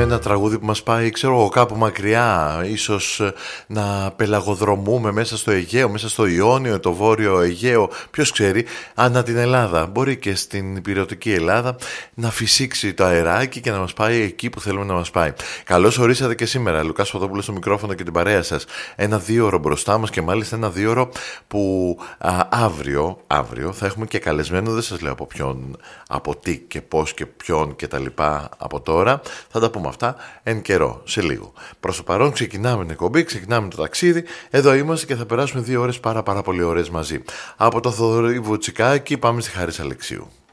ένα τραγούδι που μας πάει, ξέρω εγώ, κάπου μακριά. Ίσως να πελαγοδρομούμε μέσα στο Αιγαίο, μέσα στο Ιόνιο, το Βόρειο Αιγαίο. Ποιος ξέρει, ανά την Ελλάδα. Μπορεί και στην υπηρετική Ελλάδα να φυσήξει το αεράκι και να μας πάει εκεί που θέλουμε να μας πάει. Καλώς ορίσατε και σήμερα. Λουκάς Φωτόπουλος στο μικρόφωνο και την παρέα σας. Ένα 2ωρο μπροστά μας και μάλιστα ένα 2ωρο που αύριο θα έχουμε και καλεσμένο. Δεν σας λέω από ποιον, από τι και πώς και ποιον και τα λοιπά από τώρα. Θα τα πούμε αυτά εν καιρό, σε λίγο. Προς το παρόν ξεκινάμε την εκπομπή, ξεκινάμε το ταξίδι. Εδώ είμαστε και θα περάσουμε 2 ώρες πάρα πολύ ωραίες μαζί. Από το Θοδωρή Βουτσικάκη πάμε στη Χάρης Αλεξίου.